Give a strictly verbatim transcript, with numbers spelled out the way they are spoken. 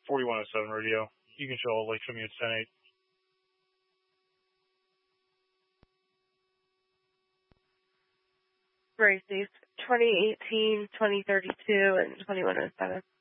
forty-one oh seven radio. You can show Lake Show me at ten eight. Races twenty eighteen, twenty thirty-two, and twenty-one oh seven.